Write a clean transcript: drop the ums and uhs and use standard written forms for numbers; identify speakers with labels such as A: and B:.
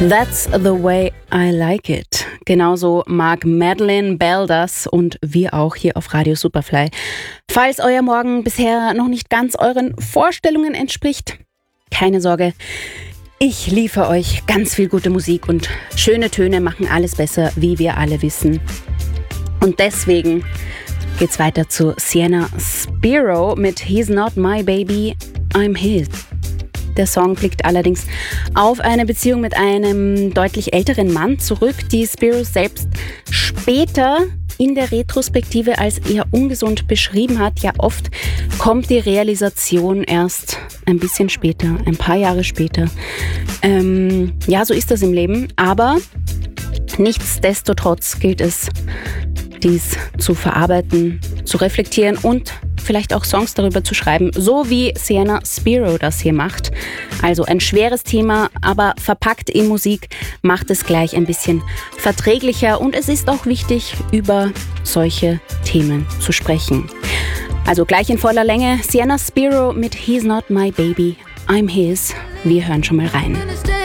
A: That's the way I like it. Genauso mag Madeleine Bell das und wir auch hier auf Radio Superfly. Falls euer Morgen bisher noch nicht ganz euren Vorstellungen entspricht, keine Sorge. Ich liefere euch ganz viel gute Musik und schöne Töne machen alles besser, wie wir alle wissen. Und deswegen geht's weiter zu Sienna Spiro mit He's Not My Baby, I'm His. Der Song blickt allerdings auf eine Beziehung mit einem deutlich älteren Mann zurück, die Spiro selbst später in der Retrospektive als eher ungesund beschrieben hat. Ja, oft kommt die Realisation erst ein bisschen später, ein paar Jahre später. Ja, so ist das im Leben, aber nichtsdestotrotz gilt es, dies zu verarbeiten, zu reflektieren und vielleicht auch Songs darüber zu schreiben, so wie Sienna Spiro das hier macht. Also ein schweres Thema, aber verpackt in Musik macht es gleich ein bisschen verträglicher und es ist auch wichtig, über solche Themen zu sprechen. Also gleich in voller Länge Sienna Spiro mit He's Not My Baby, I'm His. Wir hören schon mal rein.